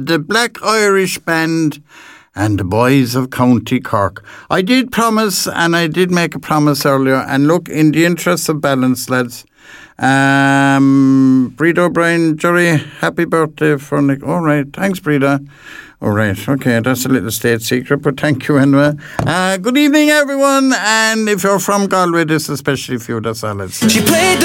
the Black Irish Band and the Boys of County Cork. I did promise, and I did make a promise earlier, and look, in the interest of balance, lads, Breda O'Brien, Jerry, happy birthday for Nick. All right, thanks, Breda. All right, okay, that's a little state secret, but thank you anyway. Good evening, everyone, and if you're from Galway, this is especially for you, that's all I'd say. She played